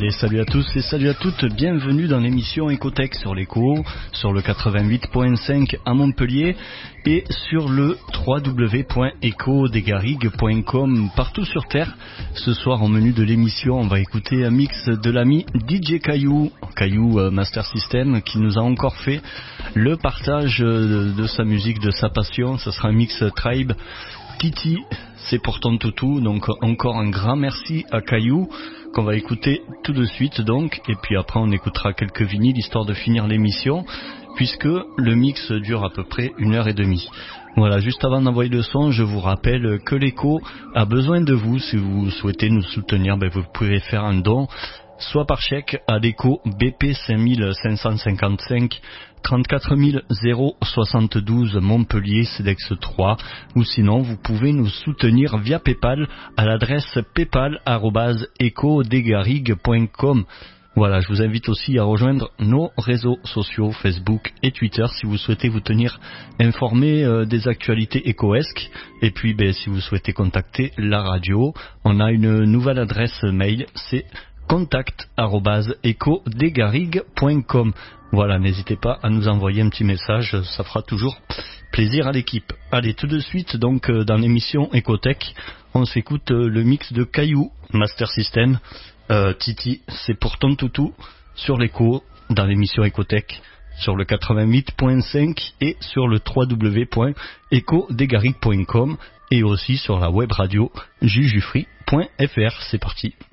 Allez, salut à tous et salut à toutes, bienvenue dans l'émission Ecotech sur l'Eco, sur le 88.5 à Montpellier et sur le www.ecodesgarrigues.com partout sur Terre. Ce soir, au menu de l'émission, on va écouter un mix de l'ami DJ Caillou Master System, qui nous a encore fait le partage de sa musique, de sa passion. Ce sera un mix Tribe. Titi, c'est pour ton toutou, donc encore un grand merci à Caillou, qu'on va écouter tout de suite donc, et puis après on écoutera quelques vinyles histoire de finir l'émission, puisque le mix dure à peu près 1h30. Voilà, juste avant d'envoyer le son, je vous rappelle que l'Eco a besoin de vous. Si vous souhaitez nous soutenir, vous pouvez faire un don, soit par chèque à l'Eco BP 5555 34 072 Montpellier CEDEX 3, ou sinon vous pouvez nous soutenir via PayPal à l'adresse paypal@ecodesgarrigues.com. Voilà, je vous invite aussi à rejoindre nos réseaux sociaux Facebook et Twitter si vous souhaitez vous tenir informé des actualités écoesques. Et puis si vous souhaitez contacter la radio, on a une nouvelle adresse mail, c'est contact@ecodesgarrigues.com. Voilà, n'hésitez pas à nous envoyer un petit message, ça fera toujours plaisir à l'équipe. Allez, tout de suite, donc, dans l'émission Ecotech, on s'écoute le mix de Caillou, Master System, Titi, c'est pour ton toutou, sur l'Eco, dans l'émission Ecotech, sur le 88.5 et sur le www.ecodesgarrigues.com et aussi sur la web radio jujufree.fr. C'est parti.